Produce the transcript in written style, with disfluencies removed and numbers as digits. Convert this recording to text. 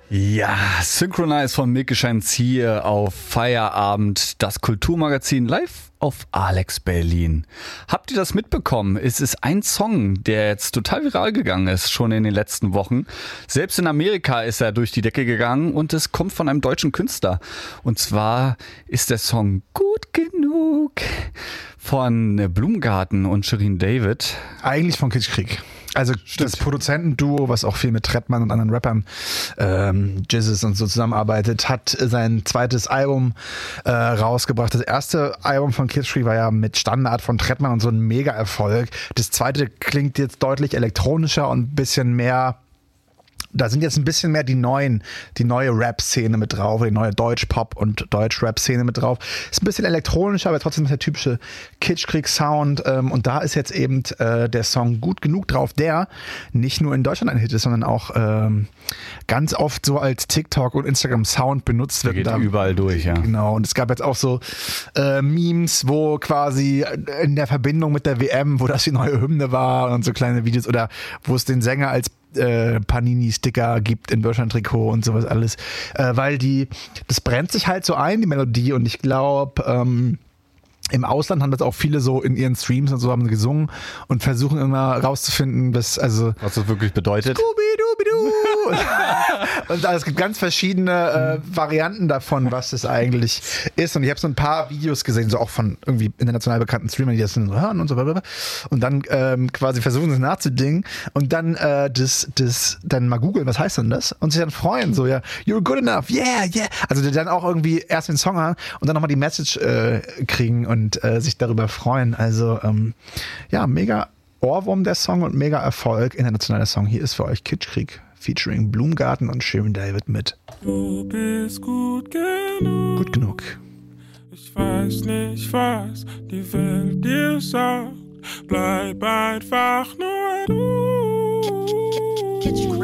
Ja, Synchronize von Milke scheint's hier auf Feierabend, das Kulturmagazin live auf Alex Berlin. Habt ihr das mitbekommen? Es ist ein Song, der jetzt total viral gegangen ist, schon in den letzten Wochen. Selbst in Amerika ist er durch die Decke gegangen und es kommt von einem deutschen Künstler. Und zwar ist der Song Gut genug von Blumengarten und Shirin David. Eigentlich von Kitschkrieg. Also das Produzentenduo, was auch viel mit Trettmann und anderen Rappern, Jizzes und so zusammenarbeitet, hat sein zweites Album rausgebracht. Das erste Album von Kitschkrieg war ja mit Standard von Trettmann und so ein Mega-Erfolg. Das zweite klingt jetzt deutlich elektronischer und ein bisschen mehr. Da sind jetzt ein bisschen mehr die neue Rap-Szene mit drauf, die neue Deutsch-Pop- und Deutsch-Rap-Szene mit drauf. Ist ein bisschen elektronischer, aber trotzdem der typische Kitschkrieg-Sound. Und da ist jetzt eben der Song Gut genug drauf, der nicht nur in Deutschland ein Hit ist, sondern auch ganz oft so als TikTok- und Instagram-Sound benutzt wird. Der geht überall durch, ja. Genau, und es gab jetzt auch so Memes, wo quasi in der Verbindung mit der WM, wo das die neue Hymne war und so kleine Videos, oder wo es den Sänger als Panini-Sticker gibt in Deutschland-Trikot und sowas alles, weil das brennt sich halt so ein, die Melodie, und ich glaube, im Ausland haben das auch viele so in ihren Streams und so haben gesungen und versuchen immer rauszufinden, was das wirklich bedeutet. Und es gibt ganz verschiedene Varianten davon, was das eigentlich ist. Und ich habe so ein paar Videos gesehen, so auch von irgendwie international bekannten Streamern, die das dann hören und so weiter. Und dann quasi versuchen, das nachzudingen und dann dann mal googeln, was heißt denn das? Und sich dann freuen, so, ja, you're good enough, yeah, yeah. Also die dann auch irgendwie erst den Song hören und dann nochmal die Message kriegen und sich darüber freuen. Also ja, mega Ohrwurm der Song und mega Erfolg. Internationaler Song. Hier ist für euch Kitschkrieg featuring Blumengarten und Shirin David mit Du bist gut genug. Gut genug. Ich weiß nicht, was die Welt dir sagt. Bleib einfach nur du.